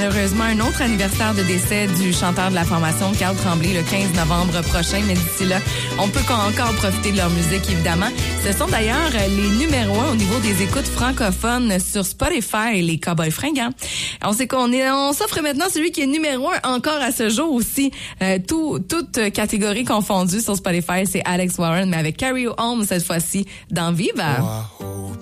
Heureusement, un autre anniversaire de décès du chanteur de la formation Carl Tremblay le 15 novembre prochain. Mais d'ici là, on peut encore profiter de leur musique, évidemment. Ce sont d'ailleurs les numéros 1 au niveau des écoutes francophones sur Spotify, les Cowboys Fringants. On sait on s'offre maintenant celui qui est numéro 1 encore à ce jour aussi. Toute catégorie confondue sur Spotify, c'est Alex Warren, mais avec Carrie Holmes cette fois-ci dans Viva. Wow.